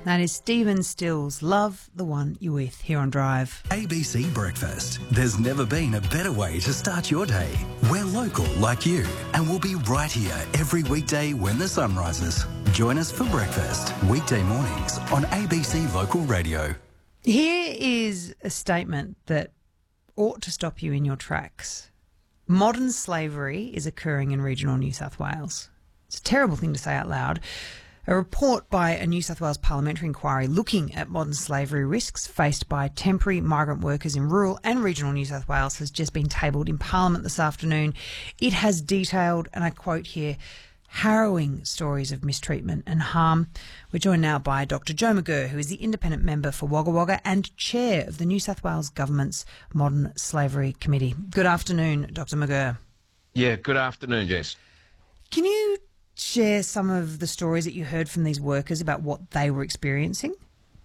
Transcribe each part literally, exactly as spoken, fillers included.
That is Stephen Stills, Love the One You're With, here on Drive. A B C Breakfast. There's never been a better way to start your day. We're local like you, and we'll be right here every weekday when the sun rises. Join us for breakfast, weekday mornings on A B C Local Radio. Here is a statement that ought to stop you in your tracks. Modern slavery is occurring in regional New South Wales. It's a terrible thing to say out loud. A report by a New South Wales parliamentary inquiry looking at modern slavery risks faced by temporary migrant workers in rural and regional New South Wales has just been tabled in Parliament this afternoon. It has detailed, and I quote here, harrowing stories of mistreatment and harm. We're joined now by Doctor Joe McGirr, who is the independent member for Wagga Wagga and chair of the New South Wales Government's Modern Slavery Committee. Good afternoon, Doctor McGirr. Yeah, good afternoon, Jess. Can you share some of the stories that you heard from these workers about what they were experiencing?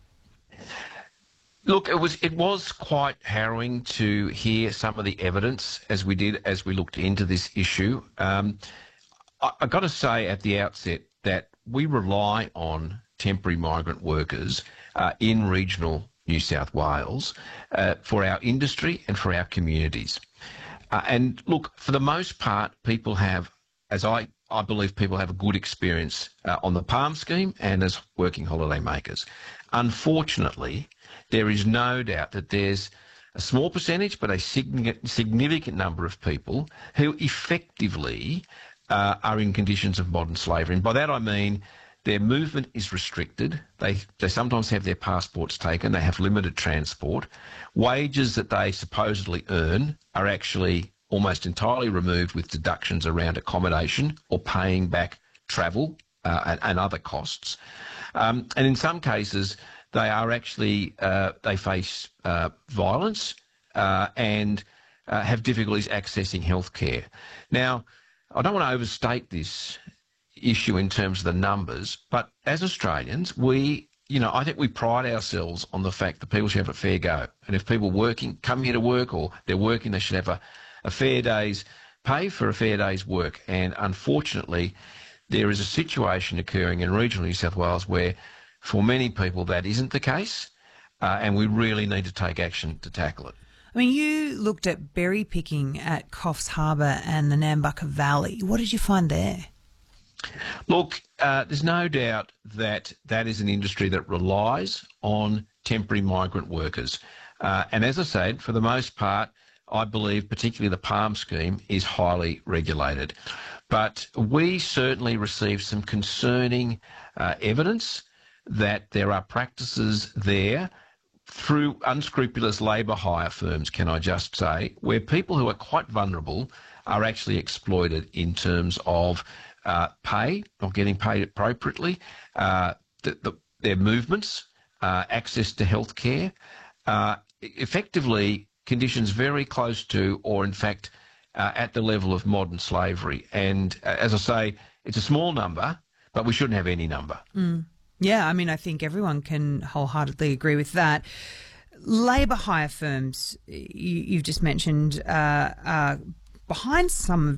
Look, it was it was quite harrowing to hear some of the evidence as we did as we looked into this issue. Um, I, I've got to say at the outset that we rely on temporary migrant workers uh, in regional New South Wales uh, for our industry and for our communities. Uh, and look, for the most part, people have, as I I believe people have a good experience uh, on the PALM scheme and as working holiday makers. Unfortunately, there is no doubt that there's a small percentage, but a significant number of people who effectively uh, are in conditions of modern slavery. And by that I mean their movement is restricted. They, they sometimes have their passports taken. They have limited transport. Wages that they supposedly earn are actually almost entirely removed with deductions around accommodation or paying back travel uh, and, and other costs. Um, and in some cases, they are actually, uh, they face uh, violence uh, and uh, have difficulties accessing healthcare. Now, I don't want to overstate this issue in terms of the numbers, but as Australians, we, you know, I think we pride ourselves on the fact that people should have a fair go. And if people working, come here to work or they're working, they should have a a fair day's pay for a fair day's work. And unfortunately, there is a situation occurring in regional New South Wales where for many people that isn't the case, uh, and we really need to take action to tackle it. I mean, you looked at berry picking at Coffs Harbour and the Nambucca Valley. What did you find there? Look, uh, there's no doubt that that is an industry that relies on temporary migrant workers. Uh, and as I said, for the most part, I believe particularly the PALM scheme is highly regulated. But we certainly received some concerning uh, evidence that there are practices there through unscrupulous labour hire firms, can I just say, where people who are quite vulnerable are actually exploited in terms of uh, pay, not getting paid appropriately, uh, the, the, their movements, uh, access to healthcare, uh, effectively conditions very close to or, in fact, uh, at the level of modern slavery. And uh, as I say, it's a small number, but we shouldn't have any number. Mm. Yeah, I mean, I think everyone can wholeheartedly agree with that. Labour hire firms, you, you've just mentioned, uh, are behind some